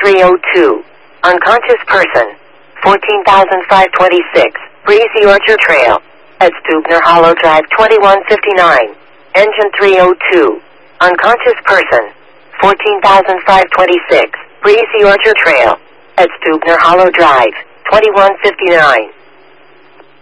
302. Unconscious person. 14,526. Breezy Orchard Trail. At Stubner Hollow Drive 2159. Engine 302. Unconscious person. 14,526. Breezy Orchard Trail. At Stubner Hollow Drive 2159.